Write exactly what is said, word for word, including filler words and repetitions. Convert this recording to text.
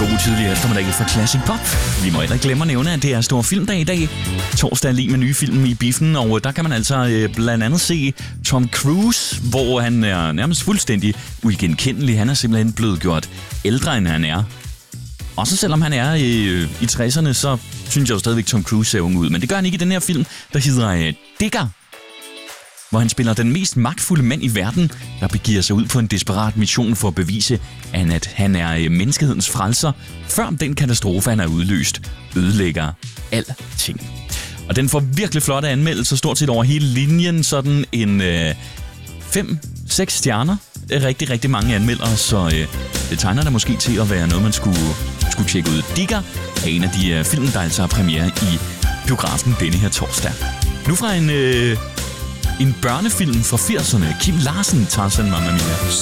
god tidlig eftermiddag fra Classic Pop. Vi må ikke glemme at nævne, at det er stor filmdag i dag. Torsdag er lige med nye film i biffen, og der kan man altså blandt andet se Tom Cruise, hvor han er nærmest fuldstændig uigenkendelig. Han er simpelthen blevet gjort ældre, end han er. Også selvom han er i, i tresserne, så synes jeg jo stadigvæk, Tom Cruise ser ung ud. Men det gør han ikke i den her film, der hedder Digger, hvor han spiller den mest magtfulde mand i verden, der begiver sig ud på en desperat mission for at bevise, at han er menneskehedens frelser, før den katastrofe, han har udløst, ødelægger alting. Og den får virkelig flotte anmeldelser, stort set over hele linjen, sådan en øh, fem seks stjerner. Det er rigtig, rigtig mange anmeldere, så øh, det tegner der måske til at være noget, man skulle, skulle tjekke ud. Digger er en af de øh, film, der altså har premiere i biografen denne her torsdag. Nu fra en... Øh, En børnefilm fra firserne. Kim Larsen, Tarzan, Mamma Mia.